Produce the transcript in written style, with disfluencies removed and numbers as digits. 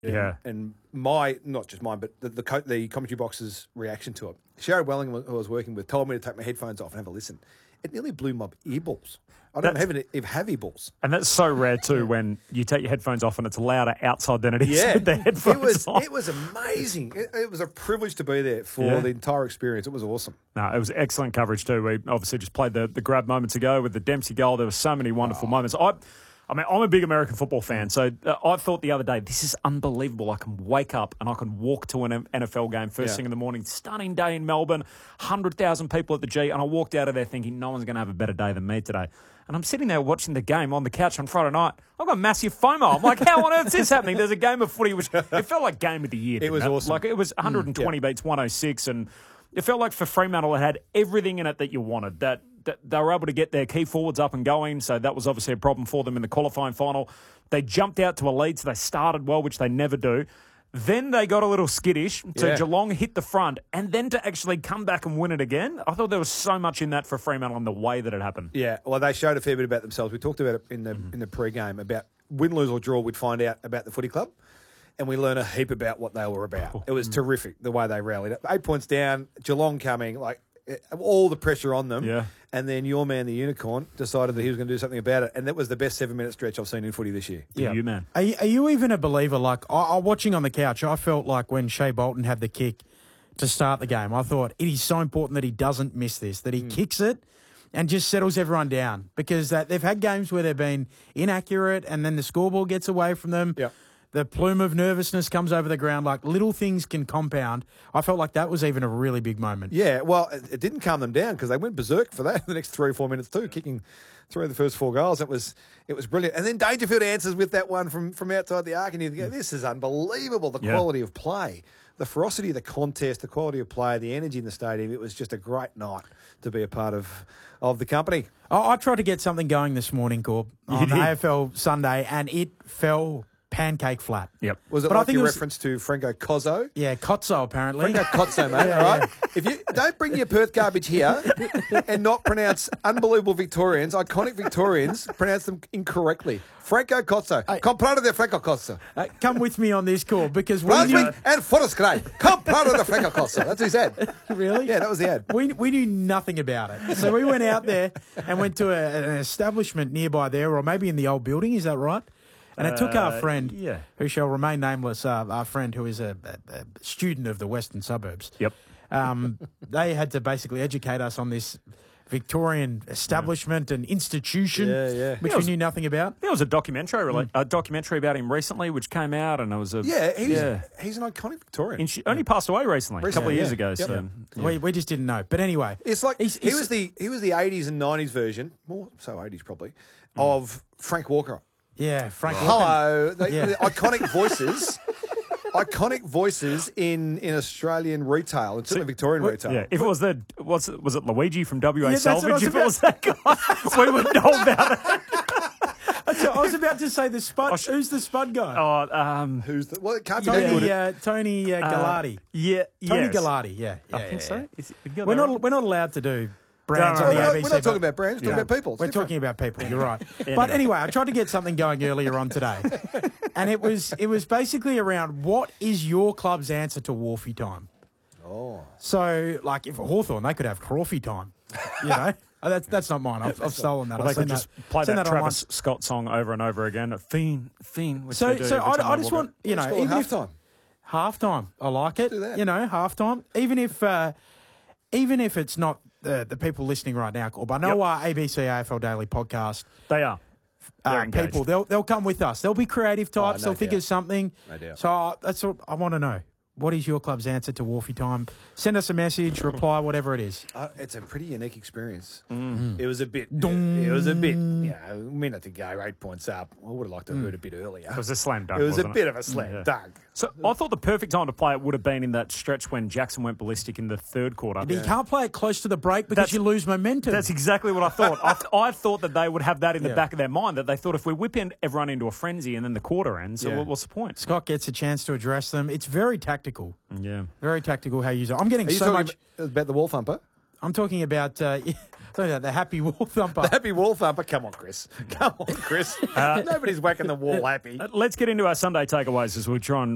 Yeah. And not just mine, but the commentary box's reaction to it. Sherrod Welling, who I was working with, told me to take my headphones off and have a listen. It nearly blew my earballs. I don't have earballs. And that's so rare too when you take your headphones off and it's louder outside than it is with the headphones on. It was amazing. It was a privilege to be there for the entire experience. It was awesome. No, it was excellent coverage too. We obviously just played the grab moments ago with the Dempsey goal. There were so many wonderful moments. I mean, I'm a big American football fan, so I thought the other day, this is unbelievable. I can wake up and I can walk to an NFL game first thing in the morning. Stunning day in Melbourne, 100,000 people at the G, and I walked out of there thinking no one's going to have a better day than me today. And I'm sitting there watching the game on the couch on Friday night. I've got massive FOMO. I'm like, how on earth is this happening? There's a game of footy, which it felt like game of the year. It was awesome. Like it was 120 beats 106, and it felt like for Fremantle it had everything in it that you wanted. That they were able to get their key forwards up and going, so that was obviously a problem for them in the qualifying final. They jumped out to a lead, so they started well, which they never do. Then they got a little skittish, so Geelong hit the front, and then to actually come back and win it again, I thought there was so much in that for Fremantle and the way that it happened. Yeah, well, they showed a fair bit about themselves. We talked about it in the pre-game, about win, lose or draw, we'd find out about the footy club, and we learned a heap about what they were about. It was terrific, the way they rallied. 8 points down, Geelong coming, like all the pressure on them. Yeah. And then your man, the Unicorn, decided that he was going to do something about it. And that was the best 7-minute stretch I've seen in footy this year. Yeah, you man. Are you even a believer? Like, I watching on the couch, I felt like when Shea Bolton had the kick to start the game, I thought it is so important that he doesn't miss this, that he kicks it and just settles everyone down. Because they've had games where they've been inaccurate and then the scoreboard gets away from them. Yeah. The plume of nervousness comes over the ground. Like, little things can compound. I felt like that was even a really big moment. Yeah, well, it didn't calm them down because they went berserk for that in the next 3 or 4 minutes too, kicking 3 of the first 4 goals. It was brilliant. And then Dangerfield answers with that one from outside the arc, and you go, this is unbelievable, the quality of play, the ferocity of the contest, the quality of play, the energy in the stadium. It was just a great night to be a part of the company. I tried to get something going this morning, Corb, on AFL Sunday, and it fell pancake flat. Yep. Was it But I like think your it was- reference to Franco Cozzo? Yeah, Kotzo, apparently. Franco Cozzo, mate, all right? If you don't bring your Perth garbage here and not pronounce unbelievable Victorians, iconic Victorians, pronounce them incorrectly. Franco Cozzo. Comprado de Franco Cozzo. Come with me on this call because we Brunswick and Forest Grey. Comprado de Franco Cozzo. That's what he said. Really? Yeah, that was the ad. We knew nothing about it. So we went out there and went to an establishment nearby there, or maybe in the old building, is that right? And it took our friend, who shall remain nameless, our friend who is a student of the western suburbs. Yep. They had to basically educate us on this Victorian establishment and institution, which we knew nothing about. There was a documentary about him recently, which came out, and it was a he's an iconic Victorian. Only passed away recently, a couple of years ago. Yep. So We just didn't know. But anyway, It's like he was the 80s and 90s version, more so 80s probably, of Frank Walker. yeah, Frank. Hello, the iconic voices. Iconic voices in Australian retail, and certainly Victorian retail. yeah, if it was was it Luigi from WA Yeah, that's what I was Salvage? If it was that guy, we would know about it. I was about to say the Spud. Who's the Spud guy? Who's the? Well, it can't be that good. Tony Gallardi. Tony Gallardi. Yeah, I think so. We're not allowed to do brands on the ABC. We're not talking about brands. We're talking about people. We're talking about people. You're right. But anyway, I tried to get something going earlier on today, and it was basically around what is your club's answer to Wharfie time. Oh, so like if Hawthorn, they could have Crawfie time. You know. That's not mine. I've stolen that. Well, they could just play that Travis Scott song over and over again. Fiend. Which so I just want, you know, even halftime. Halftime. I like it. Do that. You know, halftime. Even if it's not the people listening right now, Corb. I know our ABC AFL Daily podcast. They are. People, they'll come with us. They'll be creative types. They'll think of something. No doubt. So that's what I want to know. What is your club's answer to Wharfie time? Send us a message, reply, whatever it is. It's a pretty unique experience. It was a bit. It was a bit. A minute to go, 8 points up. I would have liked to have heard a bit earlier. It was a slam dunk. It was a wasn't bit of a slam dunk. So I thought the perfect time to play it would have been in that stretch when Jackson went ballistic in the third quarter. But you can't play it close to the break because you lose momentum. That's exactly what I thought. I thought that they would have that in the back of their mind, that they thought if we whip everyone into a frenzy and then the quarter ends, so what's the point? Scott gets a chance to address them. It's very tactical. Yeah. Very tactical how you use it. I'm getting Are you so talking much. about the wall thumper? I'm talking about the happy wall thumper. The happy wall thumper. Come on, Chris. Come on, Chris. Nobody's whacking the wall happy. Let's get into our Sunday takeaways as we try and